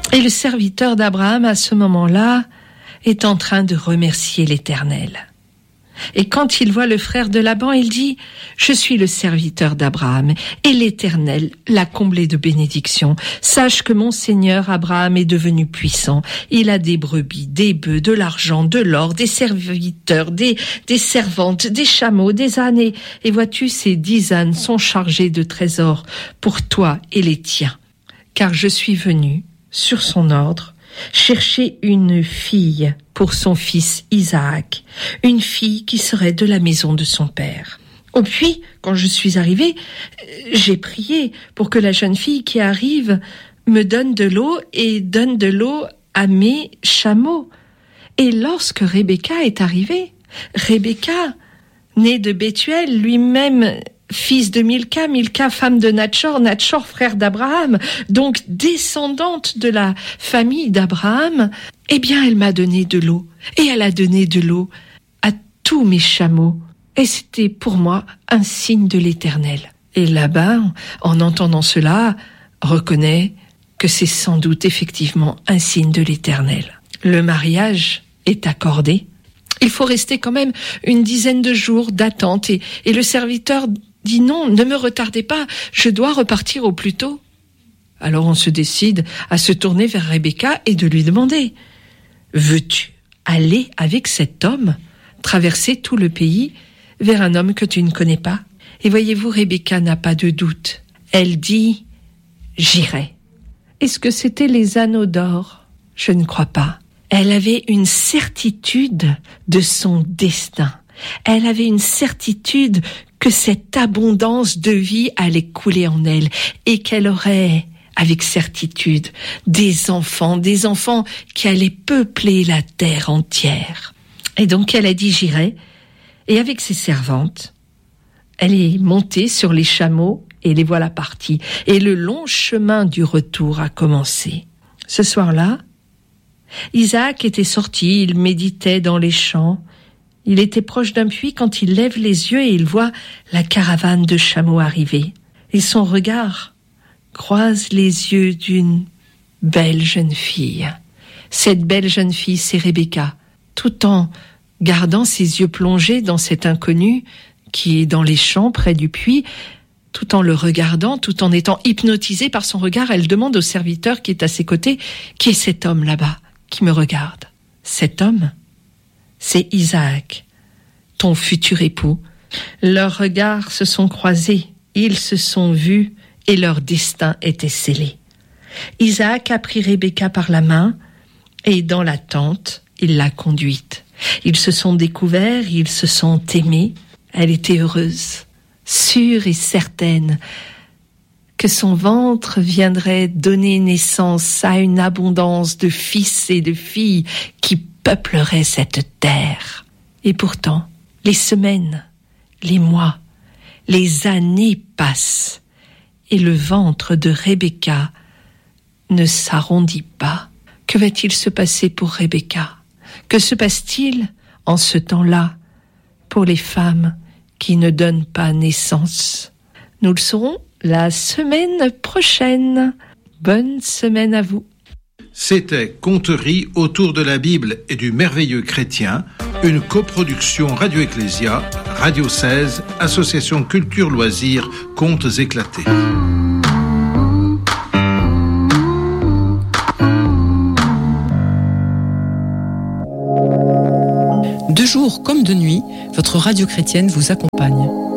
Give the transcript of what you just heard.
Et le serviteur d'Abraham, à ce moment-là, est en train de remercier l'Éternel. Et quand il voit le frère de Laban, il dit « Je suis le serviteur d'Abraham, et l'Éternel l'a comblé de bénédictions. Sache que mon Seigneur Abraham est devenu puissant. Il a des brebis, des bœufs, de l'argent, de l'or, des serviteurs, des servantes, des chameaux, des ânes. Et vois-tu, ces 10 ânes sont chargés de trésors pour toi et les tiens. Car je suis venu, sur son ordre, chercher une fille pour son fils Isaac, une fille qui serait de la maison de son père. Oh, puis, quand je suis arrivée, j'ai prié pour que la jeune fille qui arrive me donne de l'eau et donne de l'eau à mes chameaux. Et lorsque Rebecca est arrivée, Rebecca, née de Bethuel, lui-même fils de Milca, Milca femme de Natchor, Natchor frère d'Abraham, donc descendante de la famille d'Abraham, eh bien elle m'a donné de l'eau, et elle a donné de l'eau à tous mes chameaux, et c'était pour moi un signe de l'Éternel. Et Laban, en entendant cela, reconnaît que c'est sans doute effectivement un signe de l'Éternel. Le mariage est accordé. Il faut rester quand même une dizaine de jours d'attente, et le serviteur dit non, ne me retardez pas, je dois repartir au plus tôt. Alors on se décide à se tourner vers Rebecca et de lui demander « Veux-tu aller avec cet homme, traverser tout le pays vers un homme que tu ne connais pas ?» Et voyez-vous, Rebecca n'a pas de doute. Elle dit « J'irai ». Est-ce que c'était les anneaux d'or ? Je ne crois pas. Elle avait une certitude de son destin. Elle avait une certitude que cette abondance de vie allait couler en elle et qu'elle aurait, avec certitude, des enfants qui allaient peupler la terre entière. Et donc elle a dit « J'irai ». Et avec ses servantes, elle est montée sur les chameaux et les voilà partis. Et le long chemin du retour a commencé. Ce soir-là, Isaac était sorti, il méditait dans les champs. Il était proche d'un puits quand il lève les yeux et il voit la caravane de chameaux arriver. Et son regard croise les yeux d'une belle jeune fille. Cette belle jeune fille, c'est Rebecca. Tout en gardant ses yeux plongés dans cet inconnu qui est dans les champs près du puits, tout en le regardant, tout en étant hypnotisée par son regard, elle demande au serviteur qui est à ses côtés « Qui est cet homme là-bas qui me regarde ?» Cet homme, c'est Isaac, ton futur époux. Leurs regards se sont croisés, ils se sont vus et leur destin était scellé. Isaac a pris Rebecca par la main et dans la tente, il l'a conduite. Ils se sont découverts, ils se sont aimés. Elle était heureuse, sûre et certaine que son ventre viendrait donner naissance à une abondance de fils et de filles qui peuplerait cette terre. Et pourtant, les semaines, les mois, les années passent et le ventre de Rebecca ne s'arrondit pas. Que va-t-il se passer pour Rebecca ? Que se passe-t-il en ce temps-là pour les femmes qui ne donnent pas naissance ? Nous le saurons la semaine prochaine. Bonne semaine à vous. C'était Conteries autour de la Bible et du merveilleux chrétien, une coproduction Radio Ecclésia, Radio 16, Association Culture Loisirs, Contes éclatés. De jour comme de nuit, votre radio chrétienne vous accompagne.